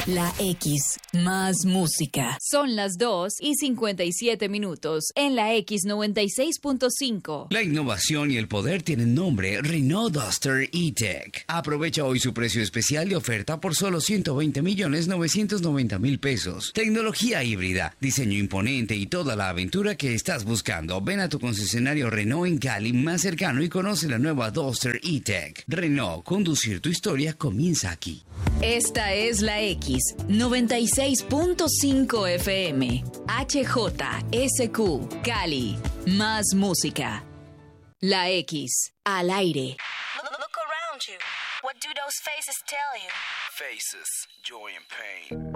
La X, más música. Son las 2:57 en la X96.5. La innovación y el poder tienen nombre Renault Duster E-Tech. Aprovecha hoy su precio especial de oferta por solo 120.990.000 pesos. Tecnología híbrida, diseño imponente y toda la aventura que estás buscando. Ven a tu concesionario Renault en Cali más cercano y conoce la nueva Duster E-Tech. Renault, conducir tu historia comienza aquí. Esta es la X 96.5 FM. HJSQ, Cali. Más música. La X, al aire. Look around you. What do those faces tell you? Faces, joy and pain.